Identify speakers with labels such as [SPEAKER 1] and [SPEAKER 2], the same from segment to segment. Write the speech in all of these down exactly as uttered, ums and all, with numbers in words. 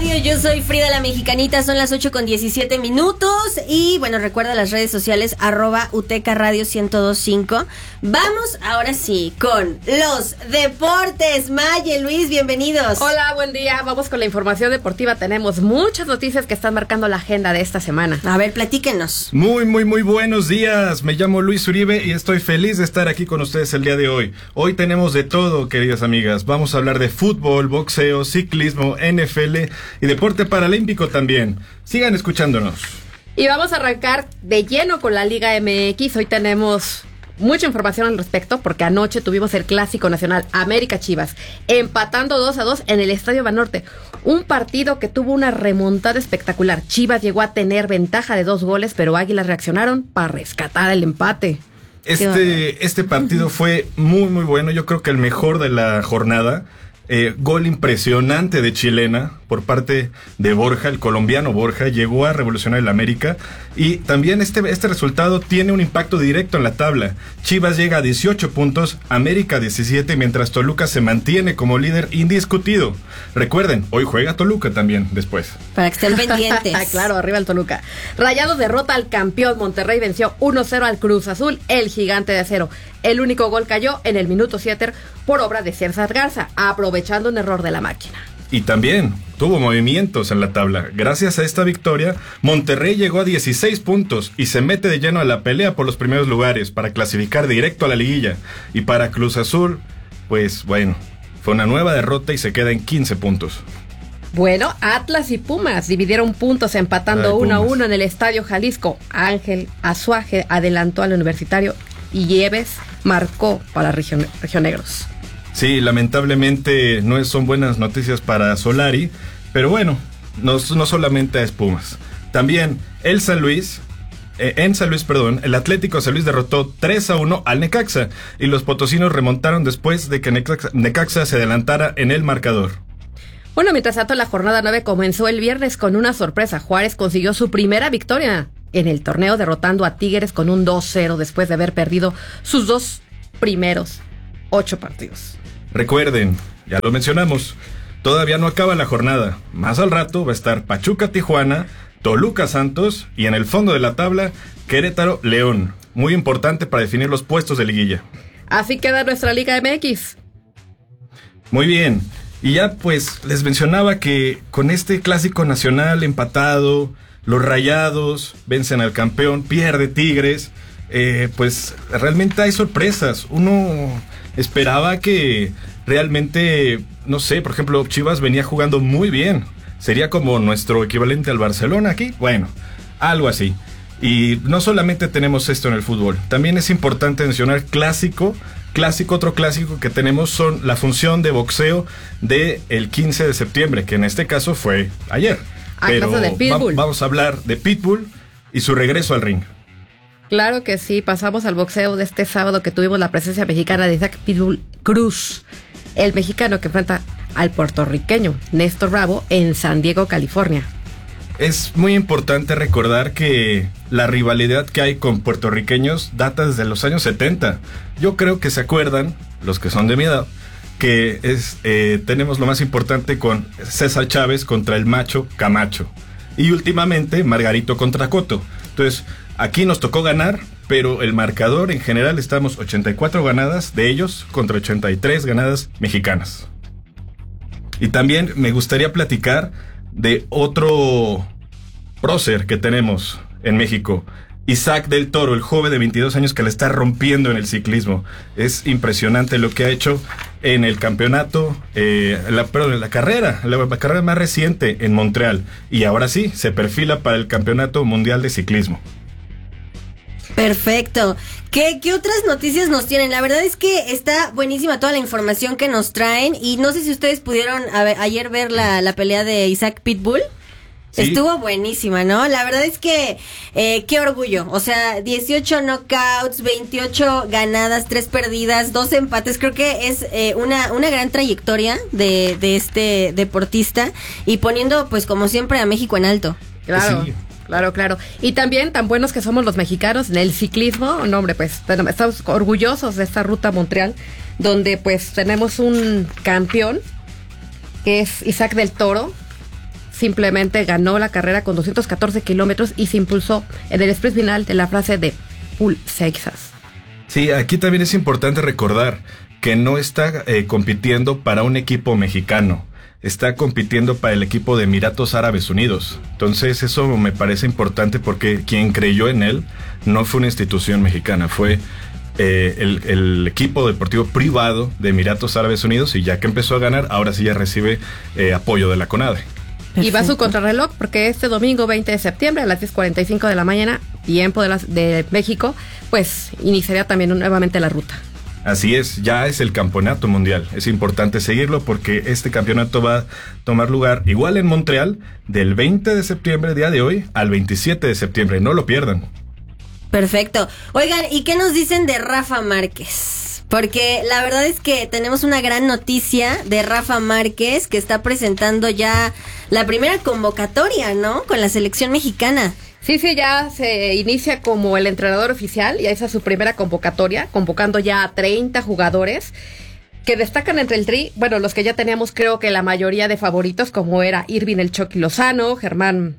[SPEAKER 1] Radio, yo soy Frida la Mexicanita, son las ocho con diecisiete minutos y bueno, recuerda las redes sociales arroba Uteca Radio ciento dos punto cinco. Vamos ahora sí con los deportes. Maye, Luis, bienvenidos.
[SPEAKER 2] Hola, buen día, vamos con la información deportiva. Tenemos muchas noticias que están marcando la agenda de esta semana.
[SPEAKER 1] A ver, platíquenos.
[SPEAKER 3] Muy, muy, muy buenos días. Me llamo Luis Uribe y estoy feliz de estar aquí con ustedes el día de hoy. Hoy tenemos de todo, queridas amigas. Vamos a hablar de fútbol, boxeo, ciclismo, N F L y deporte paralímpico también. Sigan escuchándonos.
[SPEAKER 2] Y vamos a arrancar de lleno con la Liga M X. Hoy tenemos mucha información al respecto porque anoche tuvimos el Clásico Nacional América Chivas empatando dos a dos en el Estadio Banorte. Un partido que tuvo una remontada espectacular. Chivas llegó a tener ventaja de dos goles, pero Águilas reaccionaron para rescatar el empate.
[SPEAKER 3] Este, este partido fue muy, muy bueno. Yo creo que el mejor de la jornada. Eh, gol impresionante de chilena por parte de Borja, el colombiano Borja, llegó a revolucionar el América y también este, este resultado tiene un impacto directo en la tabla. Chivas llega a dieciocho puntos, América diecisiete, mientras Toluca se mantiene como líder indiscutido. Recuerden, hoy juega Toluca también después.
[SPEAKER 1] Para que estén pendientes.
[SPEAKER 2] Claro, arriba el Toluca. Rayados derrota al campeón, Monterrey venció uno cero al Cruz Azul, el gigante de acero. El único gol cayó en el minuto siete por obra de César Garza, aprovechando un error de la máquina.
[SPEAKER 3] Y también tuvo movimientos en la tabla. Gracias a esta victoria, Monterrey llegó a dieciséis puntos y se mete de lleno a la pelea por los primeros lugares para clasificar directo a la liguilla. Y para Cruz Azul, pues bueno, fue una nueva derrota y se queda en quince puntos.
[SPEAKER 2] Bueno, Atlas y Pumas dividieron puntos empatando uno a uno en el Estadio Jalisco. Ángel Azuaje adelantó al Universitario y Nieves marcó para Region- Rojinegros.
[SPEAKER 3] Sí, lamentablemente no son buenas noticias para Solari, pero bueno, no, no solamente es Pumas. También el San Luis, eh, en San Luis, perdón, el Atlético San Luis derrotó tres a uno al Necaxa y los potosinos remontaron después de que Necaxa, Necaxa se adelantara en el marcador.
[SPEAKER 2] Bueno, mientras tanto, la jornada nueve comenzó el viernes con una sorpresa. Juárez consiguió su primera victoria en el torneo derrotando a Tigres con un dos cero después de haber perdido sus dos primeros ocho partidos.
[SPEAKER 3] Recuerden, ya lo mencionamos, todavía no acaba la jornada. Más al rato va a estar Pachuca Tijuana, Toluca Santos y en el fondo de la tabla Querétaro León. Muy importante para definir los puestos de liguilla.
[SPEAKER 2] Así queda nuestra Liga M X.
[SPEAKER 3] Muy bien, y ya pues les mencionaba que con este clásico nacional empatado, los Rayados vencen al campeón, pierde Tigres, eh, pues realmente hay sorpresas. Uno esperaba que realmente, no sé, por ejemplo, Chivas venía jugando muy bien. Sería como nuestro equivalente al Barcelona aquí. Bueno, algo así. Y no solamente tenemos esto en el fútbol, también es importante mencionar clásico. Clásico, otro clásico que tenemos son la función de boxeo del quince de septiembre, que en este caso fue ayer.
[SPEAKER 2] A
[SPEAKER 3] Pero
[SPEAKER 2] caso de Pitbull.
[SPEAKER 3] Va, vamos a hablar de Pitbull y su regreso al ring.
[SPEAKER 2] Claro que sí, pasamos al boxeo de este sábado que tuvimos la presencia mexicana de Isaac Pitbull Cruz, el mexicano que enfrenta al puertorriqueño Néstor Bravo en San Diego, California.
[SPEAKER 3] Es muy importante recordar que la rivalidad que hay con puertorriqueños data desde los años setenta. Yo creo que se acuerdan, los que son de mi edad, que es eh, tenemos lo más importante con César Chávez contra el Macho Camacho. Y últimamente Margarito contra Cotto. Entonces, aquí nos tocó ganar, pero el marcador en general estamos ochenta y cuatro ganadas de ellos contra ochenta y tres ganadas mexicanas. Y también me gustaría platicar de otro prócer que tenemos en México, Isaac del Toro, el joven de veintidós años que le está rompiendo en el ciclismo. Es impresionante lo que ha hecho en el campeonato, eh, la, perdón, la carrera, la, la carrera más reciente en Montreal. Y ahora sí, se perfila para el campeonato mundial de ciclismo.
[SPEAKER 1] Perfecto. ¿Qué, ¿Qué otras noticias nos tienen? La verdad es que está buenísima toda la información que nos traen. Y no sé si ustedes pudieron a ver, ayer ver la, la pelea de Isaac Pitbull. Sí. Estuvo buenísima, ¿no? La verdad es que eh, qué orgullo. O sea, dieciocho knockouts, veintiocho ganadas, tres perdidas, dos empates. Creo que es eh, una una gran trayectoria de, de este deportista y poniendo, pues como siempre, a México en alto.
[SPEAKER 2] Claro. Sí. Claro, claro. Y también tan buenos que somos los mexicanos en el ciclismo. No, hombre, pues estamos orgullosos de esta ruta a Montreal, donde pues tenemos un campeón que es Isaac del Toro. simplemente ganó la carrera con doscientos catorce kilómetros y se impulsó en el sprint final de la frase de Pool Texas.
[SPEAKER 3] Sí, aquí también es importante recordar que no está eh, compitiendo para un equipo mexicano, está compitiendo para el equipo de Emiratos Árabes Unidos. Entonces eso me parece importante porque quien creyó en él no fue una institución mexicana, fue eh, el, el equipo deportivo privado de Emiratos Árabes Unidos, y ya que empezó a ganar, ahora sí ya recibe eh, apoyo de la CONADE.
[SPEAKER 2] Perfecto. Y va su contrarreloj porque este domingo veinte de septiembre a las diez cuarenta y cinco de la mañana, tiempo de, las, de México, pues iniciaría también nuevamente la ruta.
[SPEAKER 3] Así es, ya es el campeonato mundial. Es importante seguirlo porque este campeonato va a tomar lugar igual en Montreal del veinte de septiembre, día de hoy, al veintisiete de septiembre. No lo pierdan.
[SPEAKER 1] Perfecto. Oigan, ¿y qué nos dicen de Rafa Márquez? Porque la verdad es que tenemos una gran noticia de Rafa Márquez, que está presentando ya la primera convocatoria, ¿no? Con la selección mexicana.
[SPEAKER 2] Sí, sí, ya se inicia como el entrenador oficial, ya esa es su primera convocatoria, convocando ya a treinta jugadores que destacan entre el tri, bueno, los que ya teníamos creo que la mayoría de favoritos, como era Irving el Chucky Lozano, Germán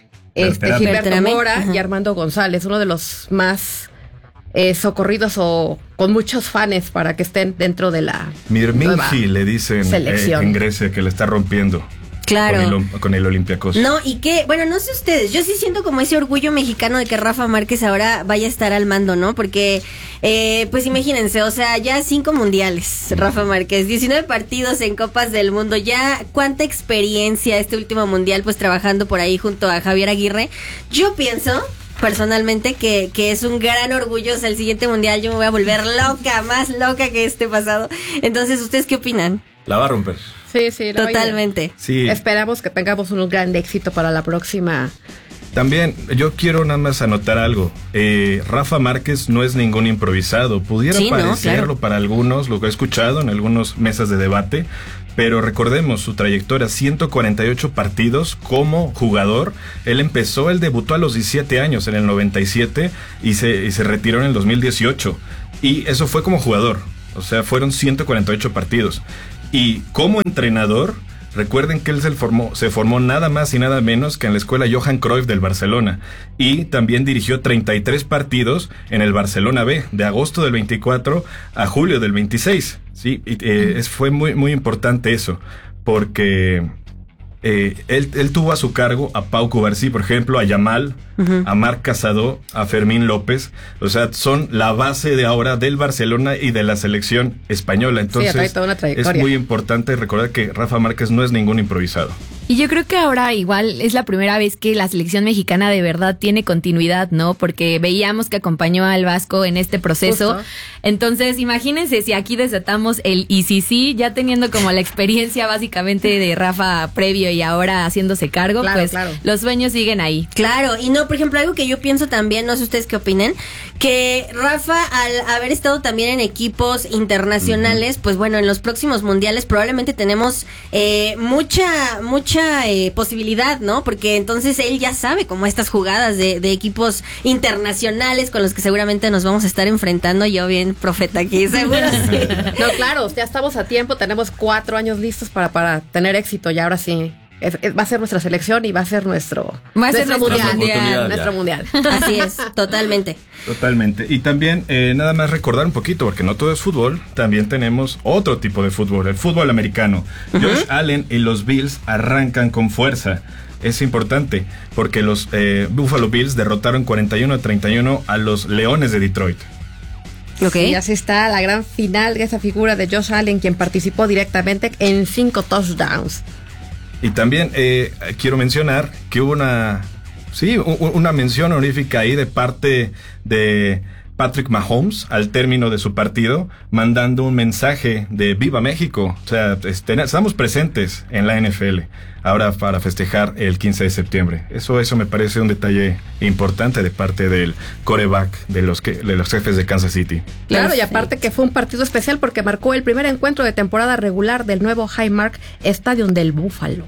[SPEAKER 2] este, Gilberto Mora Ajá. y Armando González, uno de los más eh, socorridos o con muchos fans para que estén dentro de la
[SPEAKER 3] Mirminji, le dicen eh, en Grecia, que le está rompiendo.
[SPEAKER 1] Claro.
[SPEAKER 3] Con el, con el Olympiacos.
[SPEAKER 1] No, y que, bueno, no sé ustedes, yo sí siento como ese orgullo mexicano de que Rafa Márquez ahora vaya a estar al mando, ¿no? Porque, eh, pues imagínense, o sea, ya cinco mundiales, Rafa Márquez, diecinueve partidos en Copas del Mundo, ya cuánta experiencia este último mundial, pues trabajando por ahí junto a Javier Aguirre. Yo pienso, personalmente, que, que es un gran orgullo, o sea, el siguiente mundial yo me voy a volver loca, más loca que este pasado. Entonces, ¿ustedes qué opinan?
[SPEAKER 3] La va a romper.
[SPEAKER 2] Sí, sí. No,
[SPEAKER 1] totalmente.
[SPEAKER 3] Sí.
[SPEAKER 2] Esperamos que tengamos un gran éxito para la próxima.
[SPEAKER 3] También, yo quiero nada más anotar algo. Eh, Rafa Márquez no es ningún improvisado. Pudiera sí, parecerlo no, claro. para algunos, lo que he escuchado en algunas mesas de debate, pero recordemos su trayectoria, ciento cuarenta y ocho partidos como jugador. Él empezó, él debutó a los diecisiete años, en el noventa y siete, y se, y se retiró en el dos mil dieciocho. Y eso fue como jugador, o sea, fueron ciento cuarenta y ocho partidos. Y como entrenador, recuerden que él se formó, se formó nada más y nada menos que en la escuela Johan Cruyff del Barcelona. Y también dirigió treinta y tres partidos en el Barcelona B, de agosto del veinticuatro a julio del veintiséis. Sí, y, eh, es, fue muy, muy importante eso, porque eh, él, él tuvo a su cargo a Pau Cubarsí, por ejemplo, a Yamal, uh-huh. a Marc Casado, a Fermín López. O sea, son la base de ahora del Barcelona y de la selección española. Entonces,
[SPEAKER 2] sí, toda una trayectoria.
[SPEAKER 3] Es muy importante recordar que Rafa Márquez no es ningún improvisado.
[SPEAKER 4] Y yo creo que ahora igual es la primera vez que la selección mexicana de verdad tiene continuidad, ¿no? Porque veíamos que acompañó al Vasco en este proceso. Justo. Entonces, imagínense si aquí desatamos el I C C, ya teniendo como la experiencia básicamente de Rafa previo y ahora haciéndose cargo,
[SPEAKER 2] claro,
[SPEAKER 4] pues
[SPEAKER 2] claro.
[SPEAKER 4] los sueños siguen ahí.
[SPEAKER 1] Claro, y no, por ejemplo, algo que yo pienso también, no sé ustedes qué opinen, que Rafa, al haber estado también en equipos internacionales, uh-huh. pues bueno, en los próximos mundiales probablemente tenemos eh, mucha, mucha Eh, posibilidad, ¿no? Porque entonces él ya sabe como estas jugadas de, de equipos internacionales con los que seguramente nos vamos a estar enfrentando. Yo bien profeta aquí, seguro sí.
[SPEAKER 2] No, claro, ya estamos a tiempo, tenemos cuatro años listos para, para tener éxito y ahora sí. Es, es, va a ser nuestra selección y va a ser nuestro,
[SPEAKER 4] va a ser
[SPEAKER 2] nuestro
[SPEAKER 4] nuestro
[SPEAKER 2] mundial,
[SPEAKER 4] mundial
[SPEAKER 2] nuestro mundial.
[SPEAKER 1] Así es, totalmente.
[SPEAKER 3] Totalmente. Y también eh, nada más recordar un poquito, porque no todo es fútbol, también tenemos otro tipo de fútbol, el fútbol americano. Uh-huh. Josh Allen y los Bills arrancan con fuerza. Es importante porque los eh, Buffalo Bills derrotaron cuarenta y uno a treinta y uno a los Leones de Detroit.
[SPEAKER 2] Okay. Y así está la gran final de esa figura de Josh Allen, quien participó directamente en cinco touchdowns.
[SPEAKER 3] Y también eh, quiero mencionar que hubo una, sí, una mención honorífica ahí de parte de Patrick Mahomes al término de su partido, mandando un mensaje de Viva México. O sea, este, estamos presentes en la N F L ahora para festejar el quince de septiembre. Eso, eso me parece un detalle importante de parte del quarterback de los, que, de los Jefes de Kansas City.
[SPEAKER 2] Claro, y aparte que fue un partido especial porque marcó el primer encuentro de temporada regular del nuevo Highmark Stadium del Búfalo.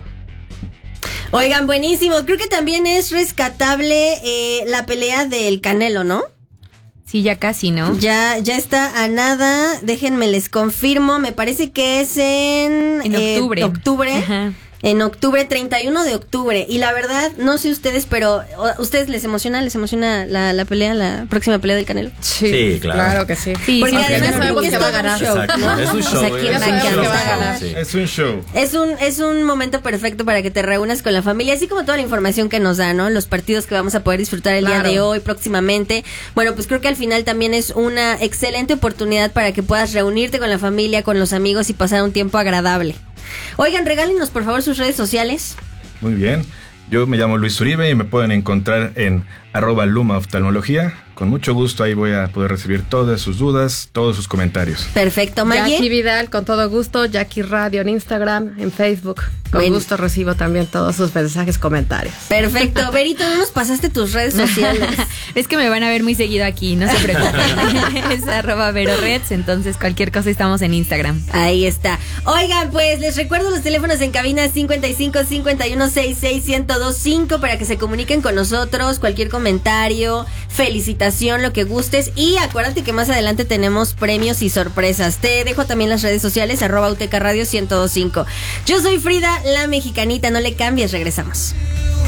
[SPEAKER 1] Oigan, buenísimo. Creo que también es rescatable eh, la pelea del Canelo, ¿no?
[SPEAKER 4] Sí, ya casi, ¿no?
[SPEAKER 1] Ya, ya está a nada. Déjenme les confirmo. Me parece que es en,
[SPEAKER 4] en octubre.
[SPEAKER 1] Eh, octubre.
[SPEAKER 4] Ajá.
[SPEAKER 1] en octubre, treinta y uno de octubre. Y la verdad, no sé ustedes, pero ¿a ustedes les emociona? ¿Les emociona la, la pelea, la próxima pelea del Canelo?
[SPEAKER 2] Sí,
[SPEAKER 5] Sí, claro.
[SPEAKER 2] claro que sí.
[SPEAKER 4] Sí,
[SPEAKER 1] Porque
[SPEAKER 4] sí,
[SPEAKER 1] además
[SPEAKER 2] ya sabemos
[SPEAKER 1] creo
[SPEAKER 2] que
[SPEAKER 1] es
[SPEAKER 2] va a
[SPEAKER 1] todo un
[SPEAKER 2] ganar.
[SPEAKER 1] show,
[SPEAKER 5] Exacto.
[SPEAKER 1] ¿no?
[SPEAKER 5] Es un
[SPEAKER 1] O
[SPEAKER 5] show,
[SPEAKER 1] sea,
[SPEAKER 5] es
[SPEAKER 1] ¿quién
[SPEAKER 5] un
[SPEAKER 1] va a
[SPEAKER 2] show.
[SPEAKER 1] ganar?
[SPEAKER 5] Sí.
[SPEAKER 3] Es un show.
[SPEAKER 1] Es un, es un momento perfecto para que te reúnas con la familia, así como toda la información que nos da, ¿no? Los partidos que vamos a poder disfrutar el
[SPEAKER 2] Claro.
[SPEAKER 1] día de hoy, próximamente. Bueno, pues creo que al final también es una excelente oportunidad para que puedas reunirte con la familia, con los amigos y pasar un tiempo agradable. Oigan, regálenos por favor sus redes sociales.
[SPEAKER 3] Muy bien. Yo me llamo Luis Uribe y me pueden encontrar en arroba Luma Oftalmología. Con mucho gusto ahí voy a poder recibir todas sus dudas, todos sus comentarios.
[SPEAKER 1] Perfecto,
[SPEAKER 2] Jackie
[SPEAKER 1] Maggie.
[SPEAKER 2] Vidal, con todo gusto. Jackie Radio en Instagram, en Facebook. Con
[SPEAKER 1] Bueno.
[SPEAKER 2] gusto recibo también todos sus mensajes, comentarios.
[SPEAKER 1] Perfecto. Berito, no nos pasaste tus redes sociales.
[SPEAKER 4] Es que me van a ver muy seguido aquí, no se preocupen. Es arroba Vero Reds, entonces cualquier cosa estamos en Instagram.
[SPEAKER 1] Ahí está. Oigan, pues les recuerdo los teléfonos en cabina cincuenta y cinco, cincuenta y uno, sesenta y seis, ciento dos, cinco para que se comuniquen con nosotros, cualquier comentario, felicitación, lo que gustes. Y acuérdate que más adelante tenemos premios y sorpresas. Te dejo también las redes sociales, arroba Uteca Radio ciento dos punto cinco. Yo soy Frida, la mexicanita, no le cambies, regresamos.